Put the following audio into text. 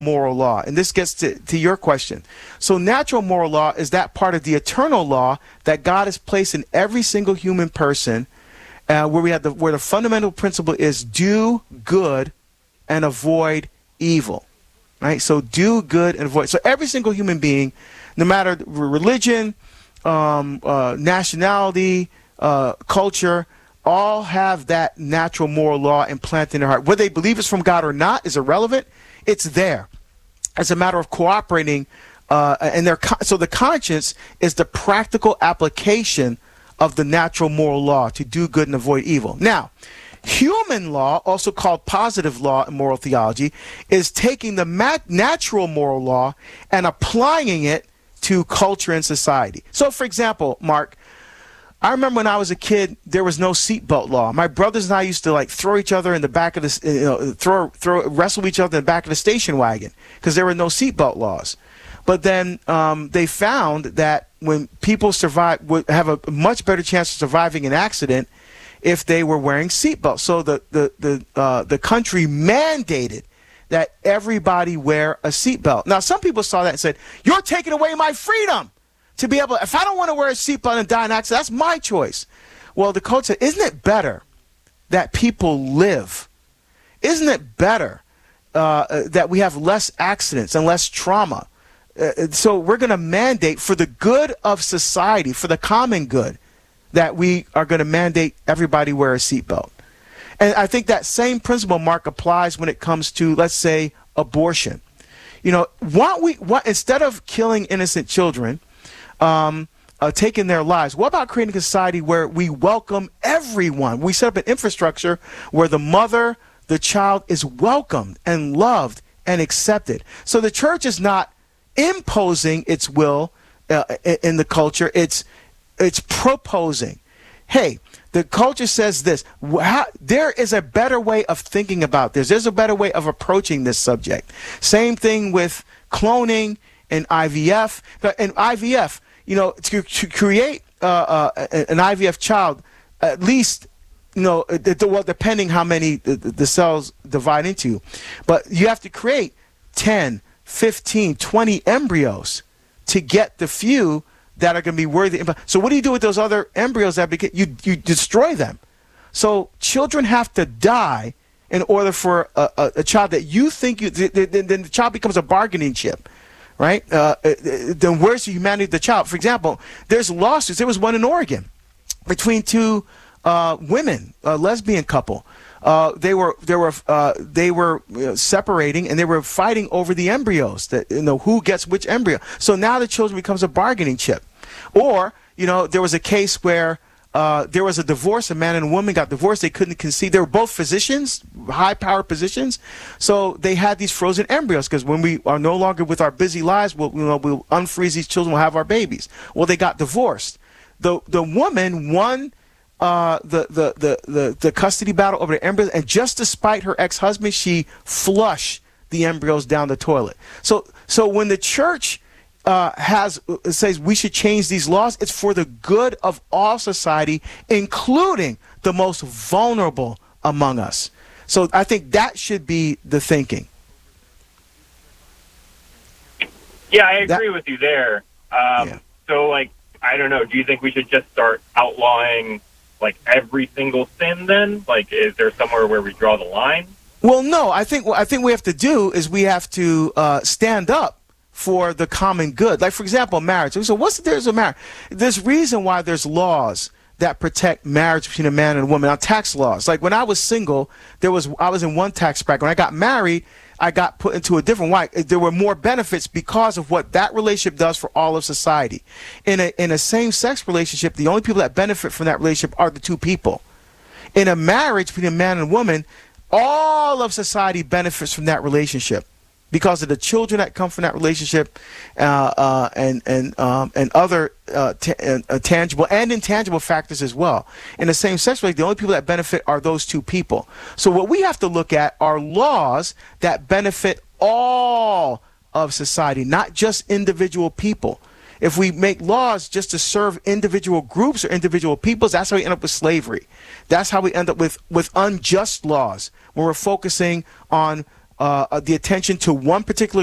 moral law. And this gets to your question. So natural moral law is that part of the eternal law that God has placed in every single human person, where the fundamental principle is do good and avoid evil. Right? So do good and avoid. So every single human being, no matter religion, nationality, culture, all have that natural moral law implanted in their heart. Whether they believe it's from God or not is irrelevant. It's there. It's a matter of cooperating, so the conscience is the practical application of the natural moral law to do good and avoid evil. Now, human law, also called positive law in moral theology, is taking the natural moral law and applying it to culture and society. So, for example, Mark, I remember when I was a kid, there was no seatbelt law. My brothers and I used to throw each other in the back of the, wrestle each other in the back of the station wagon because there were no seatbelt laws. But then they found that when people would have a much better chance of surviving an accident if they were wearing seatbelts. So the country mandated that everybody wear a seatbelt. Now, some people saw that and said, "You're taking away my freedom to be able, if I don't want to wear a seatbelt and die in an accident, that's my choice." Well, the coach said, isn't it better that people live? Isn't it better that we have less accidents and less trauma? So we're going to mandate for the good of society, for the common good, that we are going to mandate everybody wear a seatbelt. And I think that same principle, Mark, applies when it comes to, let's say, abortion. You know, instead of killing innocent children, taking their lives, what about creating a society where we welcome everyone? We set up an infrastructure where the mother, the child is welcomed and loved and accepted. So the church is not imposing its will in the culture. It's proposing, hey, the culture says this. There is a better way of thinking about this. There's a better way of approaching this subject. Same thing with cloning and IVF. In IVF, you know, to create an IVF child, at least, you know, well, depending how many the cells divide into, but you have to create 10, 15, 20 embryos to get the few that are going to be worthy. So what do you do with those other embryos that you destroy them? So children have to die in order for a child that you think then the child becomes a bargaining chip, right? Then where's the humanity of the child? For example, there's lawsuits. There was one in Oregon between two women, a lesbian couple. They were separating, and they were fighting over the embryos, that, you know, who gets which embryo. So now the children becomes a bargaining chip. Or, you know, there was a case where there was a divorce. A man and a woman got divorced. They couldn't conceive. They were both physicians, high-powered positions. So they had these frozen embryos because when we are no longer with our busy lives, we'll unfreeze these children. We'll have our babies. Well, they got divorced. The woman won the custody battle over the embryos, and just despite her ex-husband, she flushed the embryos down the toilet. So when the church says we should change these laws, it's for the good of all society, including the most vulnerable among us. So I think that should be the thinking. Yeah, I agree with you there. So, like, I don't know, do you think we should just start outlawing, like, every single sin then? Like, is there somewhere where we draw the line? Well, no. I think what we have to do is we have to stand up for the common good. Like, for example, marriage. So what's the difference with marriage? There's reason why there's laws that protect marriage between a man and a woman. Now, tax laws. Like, when I was single, I was in one tax bracket. When I got married, I got put into a different one. There were more benefits because of what that relationship does for all of society. In a same-sex relationship, the only people that benefit from that relationship are the two people. In a marriage between a man and a woman, all of society benefits from that relationship because of the children that come from that relationship, and other tangible and intangible factors as well. In the same-sex relationship, the only people that benefit are those two people. So what we have to look at are laws that benefit all of society, not just individual people. If we make laws just to serve individual groups or individual peoples, that's how we end up with slavery. That's how we end up with unjust laws, when we're focusing on the attention to one particular